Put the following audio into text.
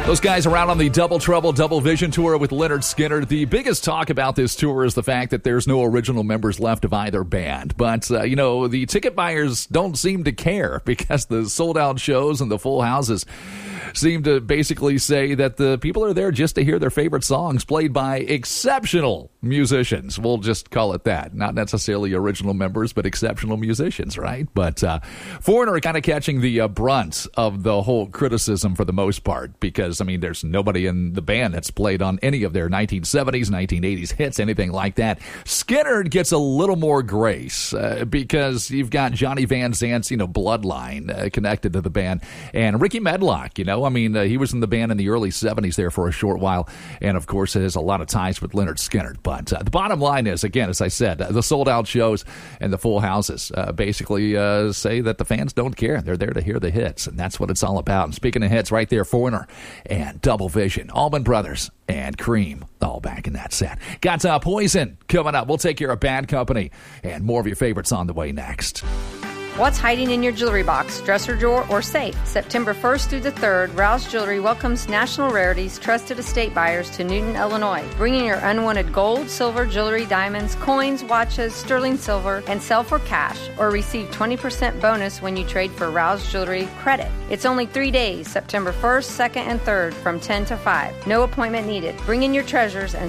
Those guys are out on the Double Trouble, Double Vision tour with Lynyrd Skynyrd. The biggest talk about this tour is the fact that there's no original members left of either band. But, the ticket buyers don't seem to care because the sold-out shows and the full houses seem to basically say that the people are there just to hear their favorite songs played by exceptional musicians. We'll just call it that. Not necessarily original members, but exceptional musicians, right? But Foreigner are kind of catching the brunt of the whole criticism for the most part because, there's nobody in the band that's played on any of their 1970s, 1980s hits, anything like that. Skynyrd gets a little more grace because you've got Johnny Van Zant's, bloodline connected to the band. And Ricky Medlock, he was in the band in the early 70s there for a short while. And, of course, has a lot of ties with Lynyrd Skynyrd. But the bottom line is, again, as I said, the sold-out shows and the full houses basically say that the fans don't care. They're there to hear the hits, and that's what it's all about. And speaking of hits, right there, Foreigner and Double Vision, Allman Brothers and Cream, all back in that set. Got Poison coming up. We'll take care of Bad Company and more of your favorites on the way next. What's hiding in your jewelry box, dresser drawer, or safe? September 1st through the 3rd, Rouse Jewelry welcomes National Rarities trusted estate buyers to Newton, Illinois. Bring in your unwanted gold, silver, jewelry, diamonds, coins, watches, sterling silver, and sell for cash, or receive 20% bonus when you trade for Rouse Jewelry credit. It's only 3 days, September 1st, 2nd, and 3rd from 10 to 5. No appointment needed. Bring in your treasures and